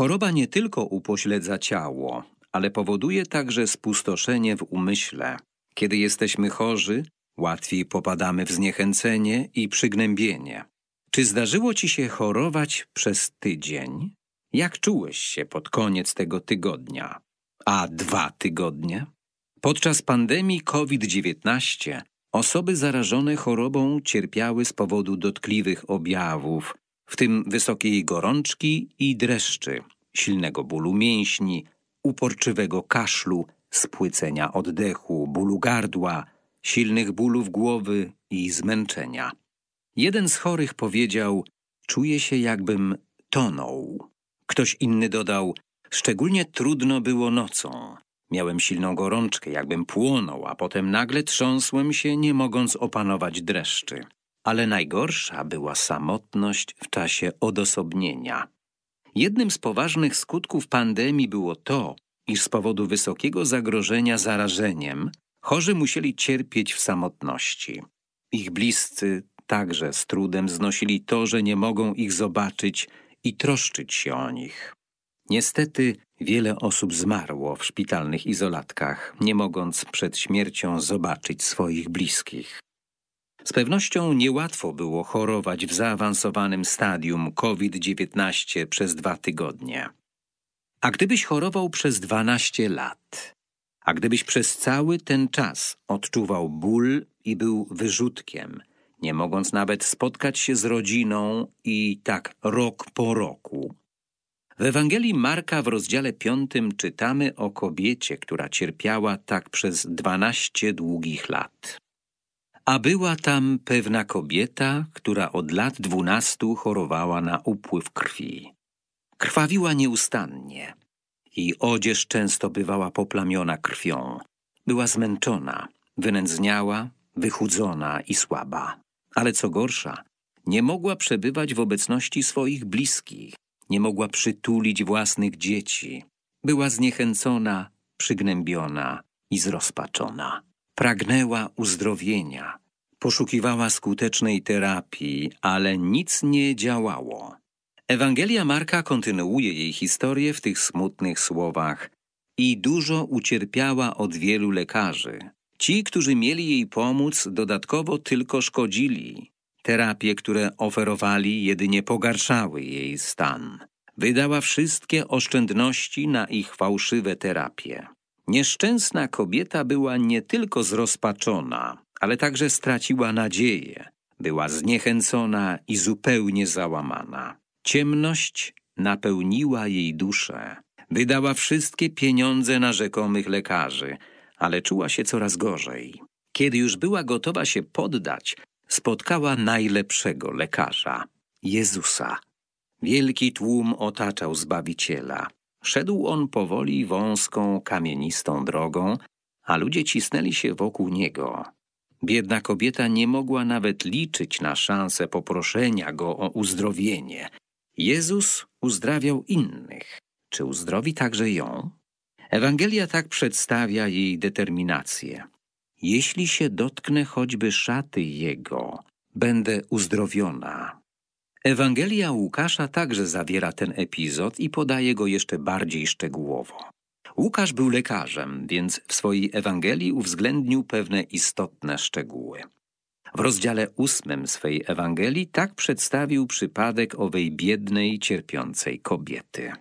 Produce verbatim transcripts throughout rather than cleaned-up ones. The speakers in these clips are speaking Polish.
Choroba nie tylko upośledza ciało, ale powoduje także spustoszenie w umyśle. Kiedy jesteśmy chorzy, łatwiej popadamy w zniechęcenie i przygnębienie. Czy zdarzyło ci się chorować przez tydzień? Jak czułeś się pod koniec tego tygodnia? A dwa tygodnie? Podczas pandemii COVID dziewiętnaście osoby zarażone chorobą cierpiały z powodu dotkliwych objawów, w tym wysokiej gorączki i dreszczy, silnego bólu mięśni, uporczywego kaszlu, spłycenia oddechu, bólu gardła, silnych bólów głowy i zmęczenia. Jeden z chorych powiedział: czuję się, jakbym tonął. Ktoś inny dodał: szczególnie trudno było nocą. Miałem silną gorączkę, jakbym płonął, a potem nagle trząsłem się, nie mogąc opanować dreszczy. Ale najgorsza była samotność w czasie odosobnienia. Jednym z poważnych skutków pandemii było to, iż z powodu wysokiego zagrożenia zarażeniem chorzy musieli cierpieć w samotności. Ich bliscy także z trudem znosili to, że nie mogą ich zobaczyć i troszczyć się o nich. Niestety wiele osób zmarło w szpitalnych izolatkach, nie mogąc przed śmiercią zobaczyć swoich bliskich. Z pewnością niełatwo było chorować w zaawansowanym stadium COVID dziewiętnaście przez dwa tygodnie. A gdybyś chorował przez dwanaście lat, a gdybyś przez cały ten czas odczuwał ból i był wyrzutkiem, nie mogąc nawet spotkać się z rodziną i tak rok po roku. W Ewangelii Marka w rozdziale piątym czytamy o kobiecie, która cierpiała tak przez dwanaście długich lat. A była tam pewna kobieta, która od lat dwunastu chorowała na upływ krwi. Krwawiła nieustannie. Jej odzież często bywała poplamiona krwią. Była zmęczona, wynędzniała, wychudzona i słaba. Ale co gorsza, nie mogła przebywać w obecności swoich bliskich. Nie mogła przytulić własnych dzieci. Była zniechęcona, przygnębiona i zrozpaczona. Pragnęła uzdrowienia. Poszukiwała skutecznej terapii, ale nic nie działało. Ewangelia Marka kontynuuje jej historię w tych smutnych słowach: i dużo ucierpiała od wielu lekarzy. Ci, którzy mieli jej pomóc, dodatkowo tylko szkodzili. Terapie, które oferowali, jedynie pogarszały jej stan. Wydała wszystkie oszczędności na ich fałszywe terapie. Nieszczęsna kobieta była nie tylko zrozpaczona, ale także straciła nadzieję. Była zniechęcona i zupełnie załamana. Ciemność napełniła jej duszę. Wydała wszystkie pieniądze na rzekomych lekarzy, ale czuła się coraz gorzej. Kiedy już była gotowa się poddać, spotkała najlepszego lekarza, Jezusa. Wielki tłum otaczał Zbawiciela. Szedł on powoli wąską, kamienistą drogą, a ludzie cisnęli się wokół niego. Biedna kobieta nie mogła nawet liczyć na szansę poproszenia go o uzdrowienie. Jezus uzdrawiał innych. Czy uzdrowi także ją? Ewangelia tak przedstawia jej determinację. Jeśli się dotknę choćby szaty Jego, będę uzdrowiona. Ewangelia Łukasza także zawiera ten epizod i podaje go jeszcze bardziej szczegółowo. Łukasz był lekarzem, więc w swojej Ewangelii uwzględnił pewne istotne szczegóły. W rozdziale ósmym swej Ewangelii tak przedstawił przypadek owej biednej, cierpiącej kobiety.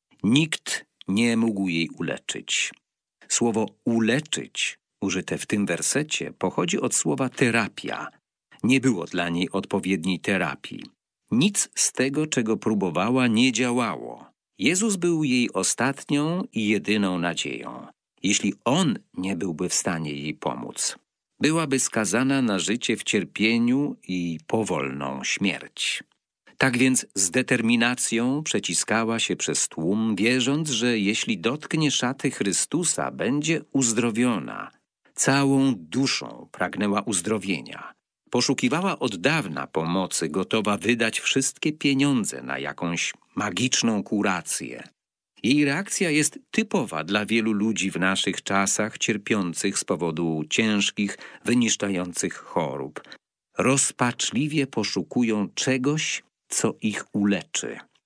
Nikt nie mógł jej uleczyć. Słowo uleczyć, użyte w tym wersecie, pochodzi od słowa terapia. Nie było dla niej odpowiedniej terapii. Nic z tego, czego próbowała, nie działało. Jezus był jej ostatnią i jedyną nadzieją. Jeśli On nie byłby w stanie jej pomóc, byłaby skazana na życie w cierpieniu i powolną śmierć. Tak więc z determinacją przeciskała się przez tłum, wierząc, że jeśli dotknie szaty Chrystusa, będzie uzdrowiona. Całą duszą pragnęła uzdrowienia. Poszukiwała od dawna pomocy, gotowa wydać wszystkie pieniądze na jakąś magiczną kurację. Jej reakcja jest typowa dla wielu ludzi w naszych czasach cierpiących z powodu ciężkich, wyniszczających chorób. Rozpaczliwie poszukują czegoś, co ich uleczy.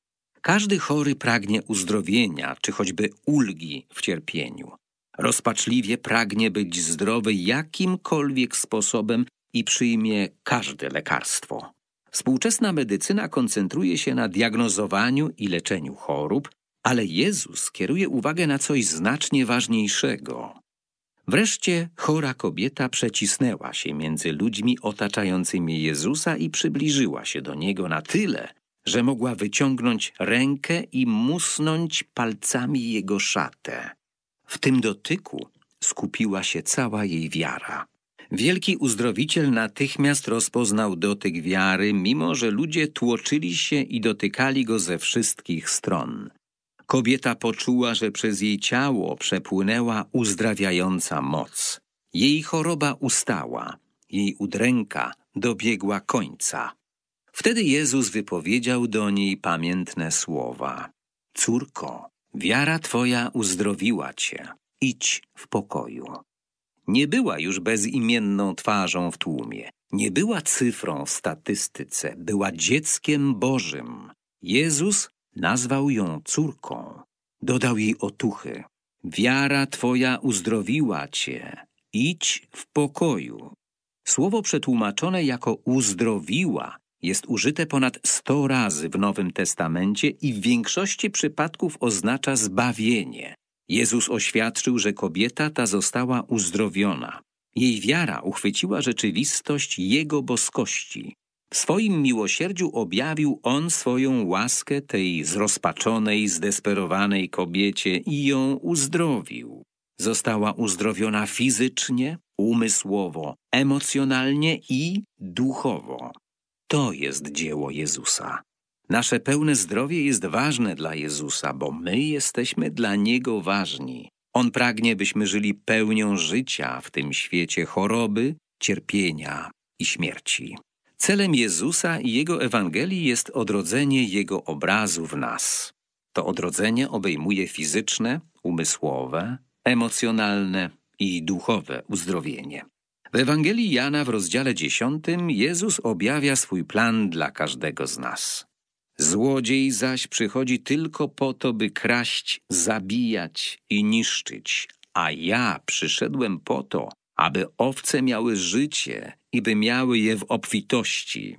Każdy chory pragnie uzdrowienia, czy choćby ulgi w cierpieniu. Rozpaczliwie pragnie być zdrowy jakimkolwiek sposobem i przyjmie każde lekarstwo. Współczesna medycyna koncentruje się na diagnozowaniu i leczeniu chorób, ale Jezus kieruje uwagę na coś znacznie ważniejszego. Wreszcie chora kobieta przecisnęła się między ludźmi otaczającymi Jezusa i przybliżyła się do Niego na tyle, że mogła wyciągnąć rękę i musnąć palcami Jego szatę. W tym dotyku skupiła się cała jej wiara. Wielki uzdrowiciel natychmiast rozpoznał dotyk wiary, mimo że ludzie tłoczyli się i dotykali Go ze wszystkich stron. Kobieta poczuła, że przez jej ciało przepłynęła uzdrawiająca moc. Jej choroba ustała, jej udręka dobiegła końca. Wtedy Jezus wypowiedział do niej pamiętne słowa. Córko, wiara twoja uzdrowiła cię. Idź w pokoju. Nie była już bezimienną twarzą w tłumie. Nie była cyfrą w statystyce. Była dzieckiem Bożym. Jezus nazwał ją córką. Dodał jej otuchy. Wiara twoja uzdrowiła cię. Idź w pokoju. Słowo przetłumaczone jako uzdrowiła jest użyte ponad sto razy w Nowym Testamencie i w większości przypadków oznacza zbawienie. Jezus oświadczył, że kobieta ta została uzdrowiona. Jej wiara uchwyciła rzeczywistość Jego boskości. W swoim miłosierdziu objawił On swoją łaskę tej zrozpaczonej, zdesperowanej kobiecie i ją uzdrowił. Została uzdrowiona fizycznie, umysłowo, emocjonalnie i duchowo. To jest dzieło Jezusa. Nasze pełne zdrowie jest ważne dla Jezusa, bo my jesteśmy dla Niego ważni. On pragnie, byśmy żyli pełnią życia w tym świecie choroby, cierpienia i śmierci. Celem Jezusa i Jego Ewangelii jest odrodzenie Jego obrazu w nas. To odrodzenie obejmuje fizyczne, umysłowe, emocjonalne i duchowe uzdrowienie. W Ewangelii Jana w rozdziale dziesiątym Jezus objawia swój plan dla każdego z nas. Złodziej zaś przychodzi tylko po to, by kraść, zabijać i niszczyć, a ja przyszedłem po to, aby owce miały życie i by miały je w obfitości.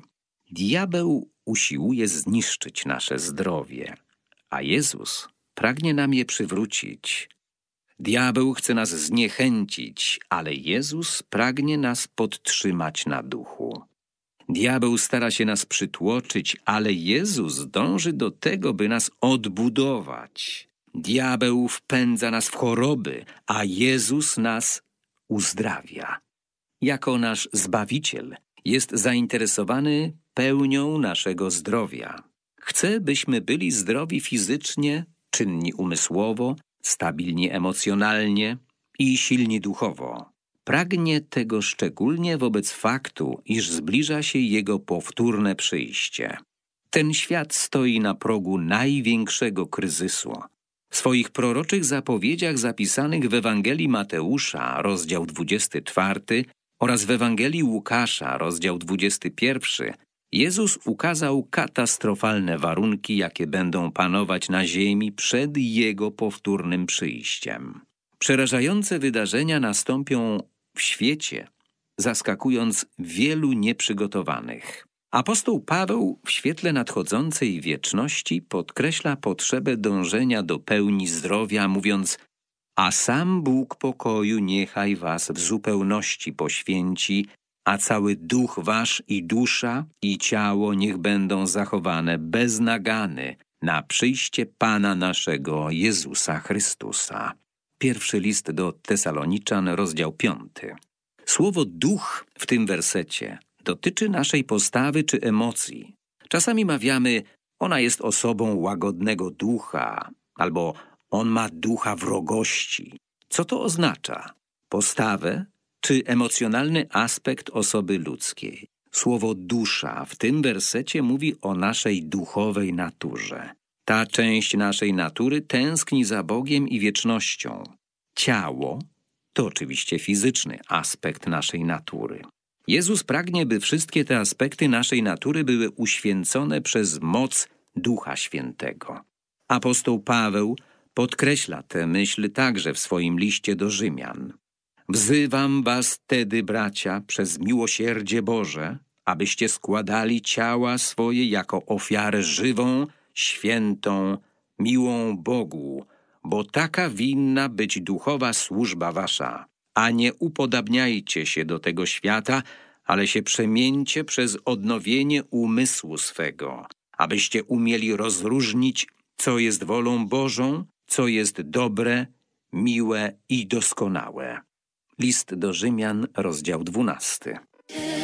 Diabeł usiłuje zniszczyć nasze zdrowie, a Jezus pragnie nam je przywrócić. Diabeł chce nas zniechęcić, ale Jezus pragnie nas podtrzymać na duchu. Diabeł stara się nas przytłoczyć, ale Jezus dąży do tego, by nas odbudować. Diabeł wpędza nas w choroby, a Jezus nas uzdrawia. Jako nasz Zbawiciel jest zainteresowany pełnią naszego zdrowia. Chce, byśmy byli zdrowi fizycznie, czynni umysłowo, stabilni emocjonalnie i silni duchowo. Pragnie tego szczególnie wobec faktu, iż zbliża się Jego powtórne przyjście. Ten świat stoi na progu największego kryzysu. W swoich proroczych zapowiedziach zapisanych w Ewangelii Mateusza, rozdział dwudziesty czwarty, oraz w Ewangelii Łukasza, rozdział dwudziesty pierwszy, Jezus ukazał katastrofalne warunki, jakie będą panować na ziemi przed Jego powtórnym przyjściem. Przerażające wydarzenia nastąpią w świecie, zaskakując wielu nieprzygotowanych. Apostoł Paweł w świetle nadchodzącej wieczności podkreśla potrzebę dążenia do pełni zdrowia, mówiąc: a sam Bóg pokoju niechaj was w zupełności poświęci, a cały duch wasz i dusza i ciało niech będą zachowane bez nagany na przyjście Pana naszego Jezusa Chrystusa. Pierwszy list do Tesaloniczan, rozdział piąty. Słowo duch w tym wersecie dotyczy naszej postawy czy emocji. Czasami mawiamy, ona jest osobą łagodnego ducha, albo on ma ducha wrogości. Co to oznacza? Postawę czy emocjonalny aspekt osoby ludzkiej? Słowo dusza w tym wersecie mówi o naszej duchowej naturze. Ta część naszej natury tęskni za Bogiem i wiecznością. Ciało to oczywiście fizyczny aspekt naszej natury. Jezus pragnie, by wszystkie te aspekty naszej natury były uświęcone przez moc Ducha Świętego. Apostoł Paweł podkreśla tę myśl także w swoim liście do Rzymian. Wzywam was tedy, bracia, przez miłosierdzie Boże, abyście składali ciała swoje jako ofiarę żywą, świętą, miłą Bogu, bo taka winna być duchowa służba wasza. A nie upodabniajcie się do tego świata, ale się przemieńcie przez odnowienie umysłu swego, abyście umieli rozróżnić, co jest wolą Bożą, co jest dobre, miłe i doskonałe. List do Rzymian, rozdział dwunasty.